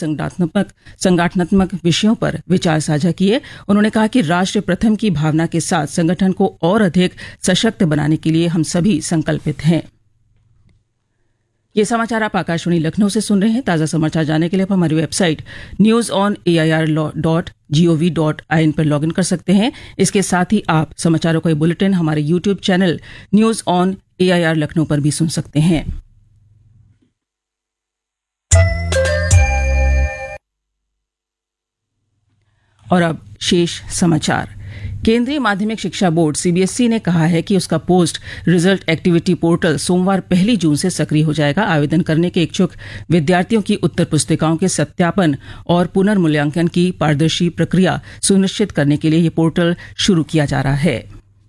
संगठनात्मक विषयों पर विचार साझा किए। उन्होंने कहा कि राष्ट्र प्रथम की भावना के साथ संगठन को और अधिक सशक्त बनाने के लिए हम सभी संकल्पित हैं। ये समाचार आप आकाशवाणी लखनऊ से सुन रहे हैं। ताज़ा समाचार जानने के लिए आप हमारी वेबसाइट newsonair.gov.in पर लॉगिन कर सकते हैं। इसके साथ ही आप समाचारों का बुलेटिन हमारे YouTube channel news on AIR Lucknow पर भी सुन सकते हैं। और अब शेष समाचार। केंद्रीय माध्यमिक शिक्षा बोर्ड CBSE ने कहा है कि उसका पोस्ट रिजल्ट एक्टिविटी पोर्टल सोमवार 1 जून से सक्रिय हो जाएगा। आवेदन करने के इच्छुक विद्यार्थियों की उत्तर पुस्तिकाओं के सत्यापन और पुनर्मूल्यांकन की पारदर्शी प्रक्रिया सुनिश्चित करने के लिए ये पोर्टल शुरू किया जा रहा है।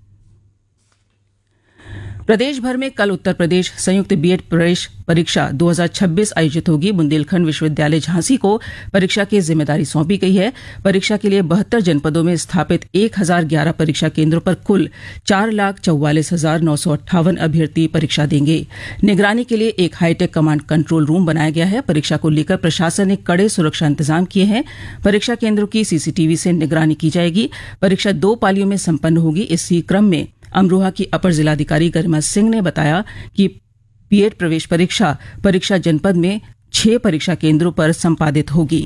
प्रदेश भर में कल उत्तर प्रदेश संयुक्त B.Ed प्रवेश परीक्षा 2026 आयोजित होगी। बुंदेलखंड विश्वविद्यालय झांसी को परीक्षा की जिम्मेदारी सौंपी गई है। परीक्षा के लिए 72 जनपदों में स्थापित 1011 परीक्षा केंद्रों पर कुल 4,44,958 अभ्यर्थी परीक्षा देंगे। निगरानी के लिए एक हाईटेक कमांड कंट्रोल रूम बनाया गया है। परीक्षा को लेकर प्रशासन ने कड़े सुरक्षा इंतजाम किए हैं। परीक्षा केंद्रों की CCTV से निगरानी की जाएगी। परीक्षा 2 पालियों में संपन्न होगी। इसी क्रम में अमरोहा की अपर जिलाधिकारी गरिमा सिंह ने बताया कि B.Ed प्रवेश परीक्षा जनपद में 6 परीक्षा केंद्रों पर संपादित होगी।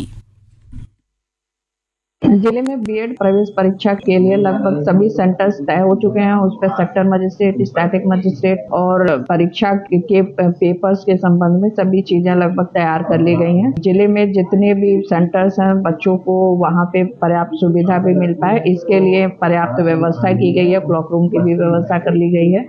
जिले में B.Ed प्रवेश परीक्षा के लिए लगभग सभी सेंटर्स तय हो चुके हैं। उस पर सेक्टर मजिस्ट्रेट, स्टैटिक मजिस्ट्रेट और परीक्षा के पेपर्स के संबंध में सभी चीजें लगभग तैयार कर ली गई हैं। जिले में जितने भी सेंटर्स हैं, बच्चों को वहां पे पर्याप्त सुविधा भी मिल पाए, इसके लिए पर्याप्त व्यवस्था की गई है। क्लॉक रूम की भी व्यवस्था कर ली गई है।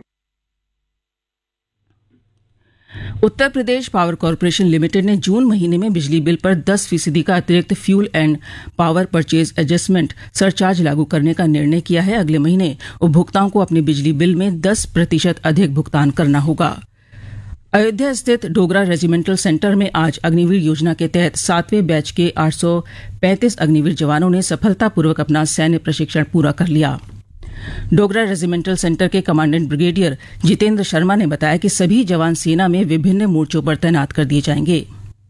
Uttar Pradesh power corporation limited ने जून महीने में बिजली बिल पर 10% का अतिरिक्त fuel and power purchase adjustment surcharge लागू करने का निर्णय किया है। अगले महीने उपभोक्ताओं को अपने बिजली बिल में 10% अधिक भुगतान करना होगा। अयोध्या स्थित डोगरा रेजिमेंटल सेंटर में आज अग्निवीर योजना के तहत 7वें बैच के 835 अग्निवीर जवानों ने सफलतापूर्वक अपना सैन्य प्रशिक्षण पूरा कर लिया। डोगरा रेजिमेंटल सेंटर के कमांडेंट ब्रिगेडियर जितेंद्र शर्मा ने बताया कि सभी जवान सेना में विभिन्न मोर्चों पर तैनात कर दिए जाएंगे।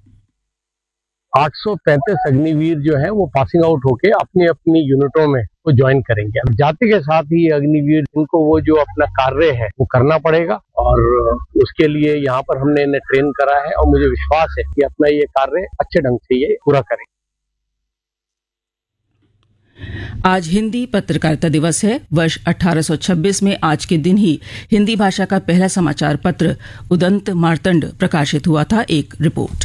835 अग्निवीर जो है वो पासिंग आउट होके अपनी अपनी यूनिटों में वो ज्वाइन करेंगे। जाति के साथ ही अग्निवीर इनको वो जो अपना कार्य है वो करना पड़ेगा और उसके लिए यहाँ पर हमने इन्हें ट्रेन करा है और मुझे विश्वास है कि अपना ये कार्य अच्छे ढंग से ये पूरा करेंगे। आज हिंदी पत्रकारिता दिवस है। वर्ष 1826 में आज के दिन ही हिंदी भाषा का पहला समाचार पत्र उदंत मार्तंड प्रकाशित हुआ था। एक रिपोर्ट।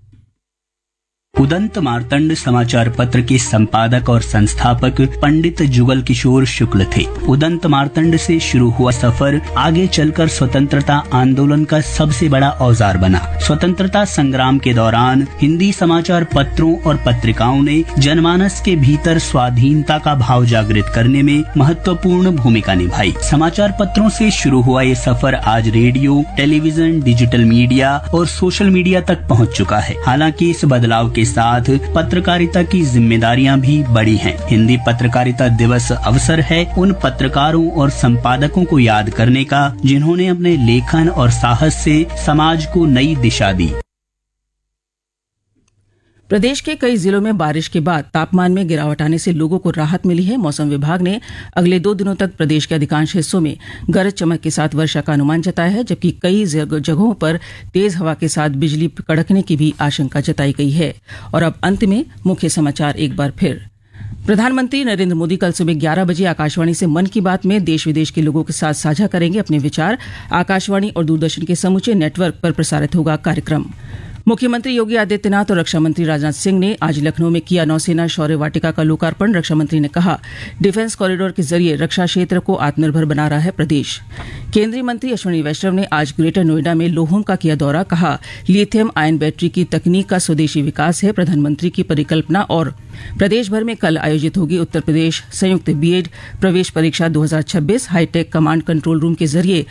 उदंत मार्तंड समाचार पत्र के संपादक और संस्थापक पंडित जुगल किशोर शुक्ल थे। उदंत मार्तंड से शुरू हुआ सफर आगे चलकर स्वतंत्रता आंदोलन का सबसे बड़ा औजार बना। स्वतंत्रता संग्राम के दौरान हिंदी समाचार पत्रों और पत्रिकाओं ने जनमानस के भीतर स्वाधीनता का भाव जागृत करने में महत्वपूर्ण भूमिका निभाई। समाचार पत्रों से शुरू हुआ ये सफर आज रेडियो, टेलीविजन, डिजिटल मीडिया और सोशल मीडिया तक पहुंच चुका है। हालांकि इस बदलाव के साथ पत्रकारिता की जिम्मेदारियां भी बड़ी हैं। हिंदी पत्रकारिता दिवस अवसर है उन पत्रकारों और संपादकों को याद करने का जिन्होंने अपने लेखन और साहस से समाज को नई दिशा दी। प्रदेश के कई जिलों में बारिश के बाद तापमान में गिरावट आने से लोगों को राहत मिली है। मौसम विभाग ने अगले 2 दिनों तक प्रदेश के अधिकांश हिस्सों में गरज चमक के साथ वर्षा का अनुमान जताया है, जबकि कई जगहों पर तेज हवा के साथ बिजली कड़कने की भी आशंका जताई गई है। और अब अंत में मुख्य समाचार एक बार फिर। प्रधानमंत्री नरेंद्र मोदी कल सुबह 11 बजे आकाशवाणी से मन की बात में देश विदेश के लोगों के साथ साझा करेंगे अपने विचार। आकाशवाणी और दूरदर्शन के समूचे नेटवर्क पर प्रसारित होगा कार्यक्रम। मुख्यमंत्री योगी आदित्यनाथ और रक्षा मंत्री राजनाथ सिंह ने आज लखनऊ में किया नौसेना शौर्य वाटिका का लोकार्पण। रक्षा मंत्री ने कहा, डिफेंस कॉरिडोर के जरिए रक्षा क्षेत्र को आत्मनिर्भर बना रहा है प्रदेश। केंद्रीय मंत्री अश्विनी वैष्णव ने आज ग्रेटर नोएडा में लोहोम का किया दौरा। कहा, लिथियम आयन बैटरी की तकनीक का स्वदेशी विकास है प्रधानमंत्री की परिकल्पना। और प्रदेश भर में कल आयोजित होगी उत्तर प्रदेश संयुक्त B.Ed प्रवेश परीक्षा 2026। हाईटेक कमांड कंट्रोल रूम के जरिए